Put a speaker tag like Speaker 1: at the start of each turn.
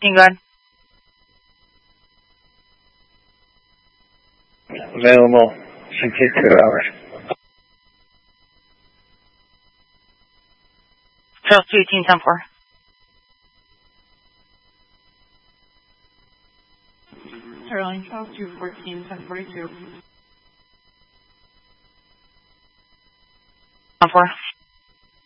Speaker 1: England.
Speaker 2: Available 62 hours.
Speaker 1: Charles 218, 10-4.
Speaker 3: Caroline, Charles 214, 1042.
Speaker 1: 10-4.